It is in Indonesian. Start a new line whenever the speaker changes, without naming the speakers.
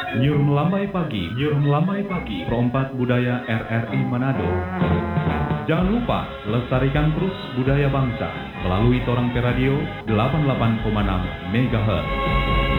Nyur melambai pagi, Pro4 Budaya RRI Manado. Jangan lupa, lestarikan terus budaya bangsa melalui Torang Pe Radio 88,6 MHz.